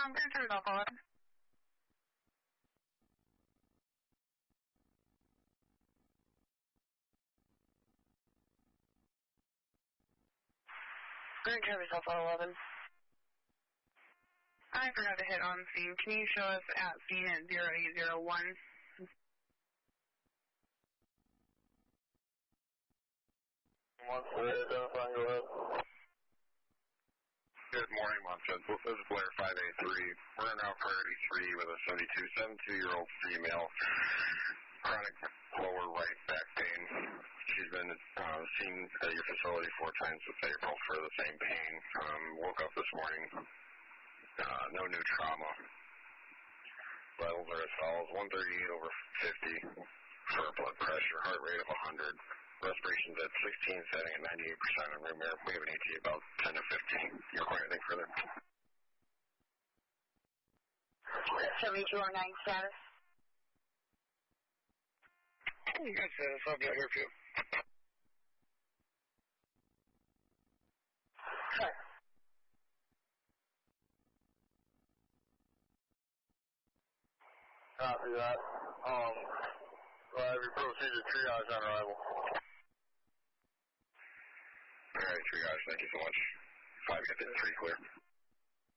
Grand Traverse Alpha 11. Grand Traverse Alpha 11. I forgot to hit on scene. Can you show us at scene at 0801? Once identify, go ahead. Good morning, Montez. This is Blair 583. We're in now priority 3 with a 72-year-old female, chronic lower right back pain. She's been seen at your facility 4 times this April for the same pain. Woke up this morning, no new trauma. Vitals are as follows: 138/50 for blood pressure, heart rate of 100. Respiration's at 16, setting at 98%, and room air, we have an AT about 10 to 15. You require anything further? 7209 status. You got status, I'll be out here for you. Sure. Copy that. We proceed to triage on arrival. All right, triage, thank you so much. 5 get 3 clear.